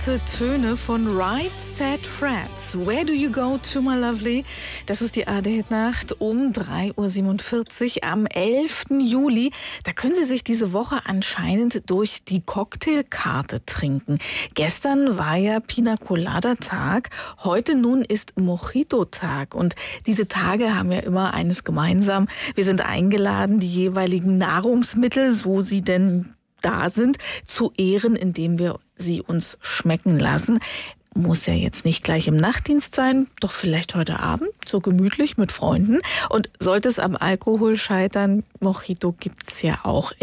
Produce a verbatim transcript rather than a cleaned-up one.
Heiße Töne von Right Said Fred. Where do you go to, my lovely? Das ist die A R D-Nacht um drei Uhr siebenundvierzig am elften Juli. Da können Sie sich diese Woche anscheinend durch die Cocktailkarte trinken. Gestern war ja Pina Colada-Tag, heute nun ist Mojito-Tag. Und diese Tage haben ja immer eines gemeinsam. Wir sind eingeladen, die jeweiligen Nahrungsmittel, so sie denn da sind, zu ehren, indem wir sie uns schmecken lassen. Muss ja jetzt nicht gleich im Nachtdienst sein, doch vielleicht heute Abend, so gemütlich mit Freunden. Und sollte es am Alkohol scheitern, Mojito gibt's ja auch